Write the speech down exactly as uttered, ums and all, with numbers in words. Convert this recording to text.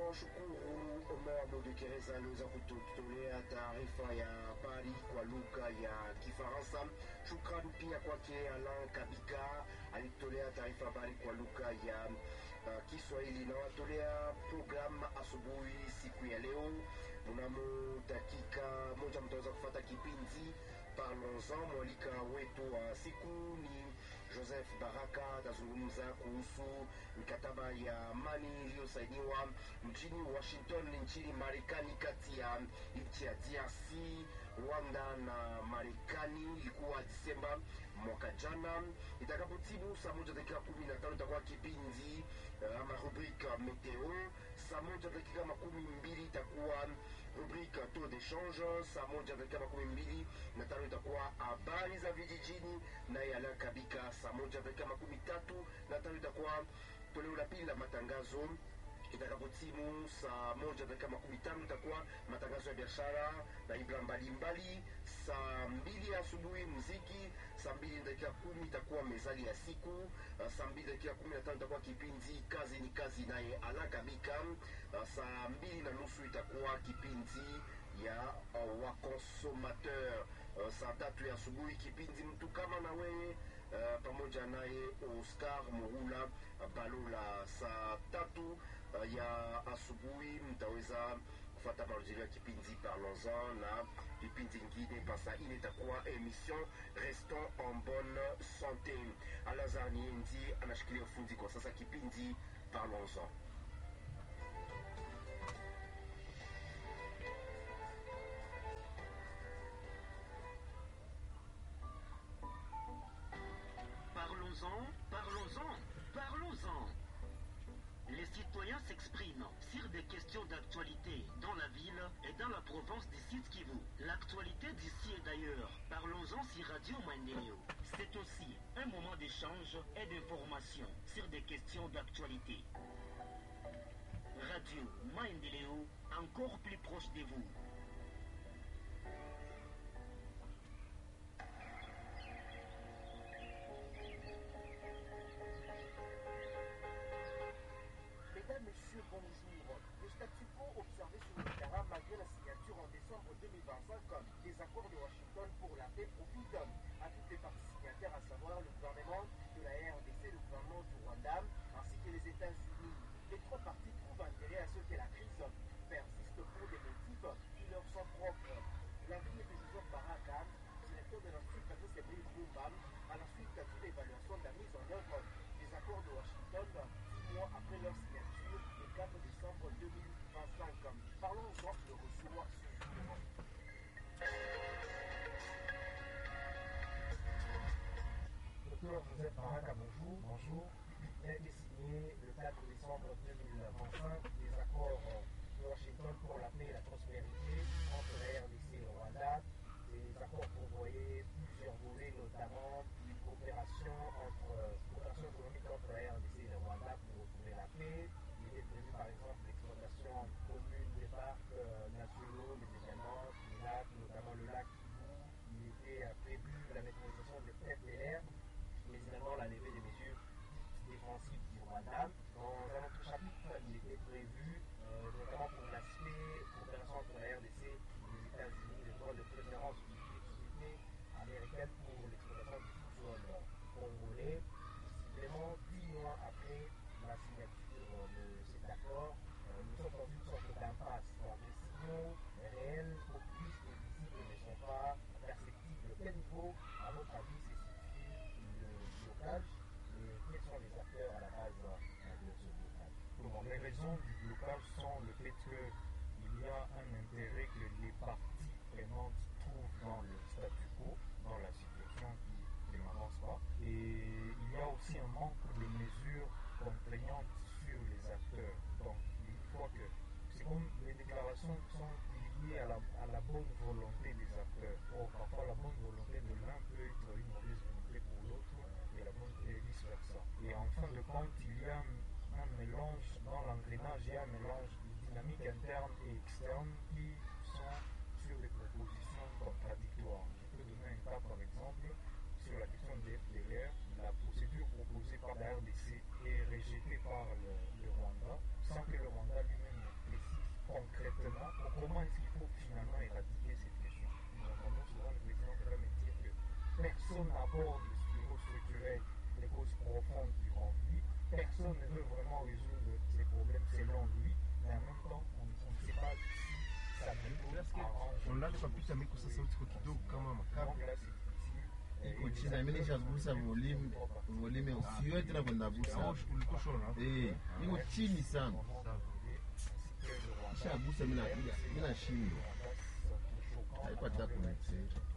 tunawashukuru Omar Modekereza aliweza kututolea taarifa ya habari kwa lugha ya Kifaransa. Shukrani pia kwake Alain Kabika alitolea taarifa habari kwa lugha ya uh, Kiswahili. Na watolea program asubuhi siku ya leo. Mnamo dakika moja mtaweza kufuata kipindi Parlons-en. Mwalika wetu wa siku ni Joseph Baraka, atazungumza kuhusu mikataba ya amani iliyosainiwa mjini Washington nchini Marekani kati ya nchi ya D R C, Rwanda na Marekani. Ilikuwa Disemba mwaka jana. Itakapotibu saa moja dakika kumi na tano itakuwa kipindi uh, ama rubrika meteo. Saa moja dakika makumi mbili itakuwa rubrika taux d'échange. Saa moja dakika makumi mbili na tano itakuwa habari za vijijini na Alain Kabika. Saa moja dakika makumi tatu na tano itakuwa toleo la pili la matangazo. Itakapotimu saa moja dakika makumi tano itakuwa matangazo ya biashara na ibra mbalimbali. Saa mbili asubuhi muziki. Saa mbili dakika kumi itakuwa mezali ya siku. Saa mbili dakika kumi na tano itakuwa kipindi kazi ni kazi naye Alain Kabika. Saa mbili na nusu itakuwa kipindi ya uh, wakonsomateur. Uh, saa tatu ya asubuhi kipindi mtu kama na wewe uh, pamoja naye Oscar Muhula uh, Balola. Saa tatu uh, ya asubuhi mtaweza kufuata marujilio ya kipindi Parlons-en na kipindi ingine. Pasa ine itakuwa emission Restons en bonne santé. Alazar Niendi anashikilia ufundi kwa sasa kipindi Parlons-en. Parlons-en, parlons-en, parlons-en. Les citoyens s'expriment sur des questions d'actualité dans la ville et dans la province du Sud Kivu. L'actualité d'ici et d'ailleurs. Parlons-en sur Radio Maendeleo. C'est aussi un moment d'échange et d'information sur des questions d'actualité. Radio Maendeleo, encore plus proche de vous. Messieurs, bonjour. Le statu quo observé sur le terrain malgré la signature en décembre deux mille vingt-cinq des accords de Washington pour la paix profite à toutes les parties signataires, à savoir le gouvernement de la R D C, le gouvernement du Rwanda, ainsi que les États-Unis. Les trois parties trouvent intérêt à ce que la crise persiste pour des motifs qui leur sont propres. L'avis de Joseph Baraka, directeur de l'Institut Patrice Ebril Boumbam, à la suite de l'évaluation de la mise en œuvre des accords de Washington dix mois après leur signature le quatre décembre deux mille vingt-cinq. Parlons-en de ressources suivants. Docteur Joseph Baraka, bonjour. Bonjour. Il a été signé le quatre décembre deux mille vingt-cinq des accords de Washington pour la paix et la prospérité entre la R D C et le Rwanda. Ces accords prévoyaient plusieurs volets, notamment une coopération entre coopération économique entre la R D C et le Rwanda pour retrouver la paix. Il était prévu par exemple l'exploitation commune des parcs euh, nationaux, mais également des lacs, notamment le lac Kivu. Il était euh, prévu la méthanisation des F D L R, mais également la levée des mesures défensives du Rwanda. Dans un autre chapitre, il était prévu, euh, notamment pour l'aspect coopération entre la R D C et les États-Unis, le droit de préférence du l'utilité américaine pour l'exploitation du sous-sol congolais. Visiblement, dix mois après la signature de cet accord, euh, nous sommes dans une sorte d'impasse. Les signaux réels, populistes et visibles ne sont pas perceptibles. Quel niveau, à votre avis, se situe le blocage et quels sont les acteurs à la base de ce blocage? Bon, les raisons du blocage sont le fait qu'il y a un intérêt que les parties prenantes trouvent dans le statu quo, dans la situation qui ne avance pas. Et il y a aussi un manque de mesures contraignantes sur les acteurs. Donc, il faut que, c'est comme les déclarations sont liées à la, à la bonne volonté des acteurs. Or, parfois, la bonne volonté de l'un peut être une mauvaise volonté pour l'autre, et la bonne et vice-versa. Et en fin de compte, il y a un mélange, dans l'engrenage, il y a un mélange de dynamique interne et externe qui sont sur des propositions contradictoires. Je peux donner un cas par exemple, sur la question des F D L R, la procédure proposée par la R D C est rejetée par le, le Rwanda, sans que le Rwanda lui-même dehors des causes structurelles, des causes profondes du conflit. Personne ne veut vraiment résoudre ces problèmes selon lui, mais en même temps, on ne sait pas si ça méthode arrange. Unataka kabisa miko sasa uko kidogo kama makabu. Donc là, c'est difficile. iko chini na mimi nishagusa volume volume usiwe tena kwenda gusa eh iko chini sana nishagusa mimi na mimi na shindo haipata connect